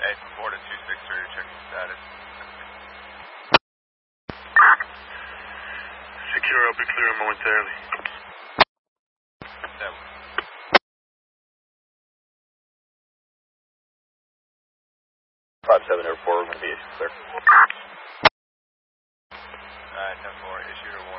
Hey, from 4 to 263, checking status. Secure, I'll be clear momentarily. 7. 57 Air 4, we're going to be clear. Alright, 10-4, issue to 1.